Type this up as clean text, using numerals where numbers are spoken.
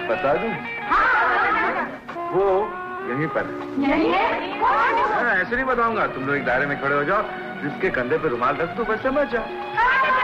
बता दूं? वो यहीं पर है। ऐसे नहीं बताऊंगा, तुम लोग एक दायरे में खड़े हो जाओ, जिसके कंधे पे रुमाल रख दो बस समझ जाओ।